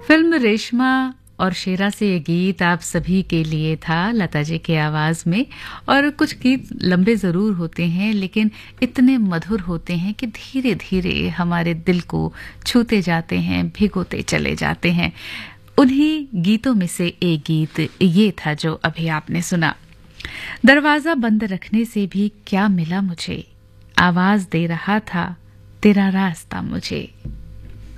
Film Reshma और शेरा से ये गीत आप सभी के लिए था, लता जी की आवाज में। और कुछ गीत लंबे जरूर होते हैं लेकिन इतने मधुर होते हैं कि धीरे धीरे हमारे दिल को छूते जाते हैं, भिगोते चले जाते हैं। उन्हीं गीतों में से एक गीत ये था जो अभी आपने सुना। दरवाजा बंद रखने से भी क्या मिला मुझे, आवाज दे रहा था तेरा रास्ता मुझे।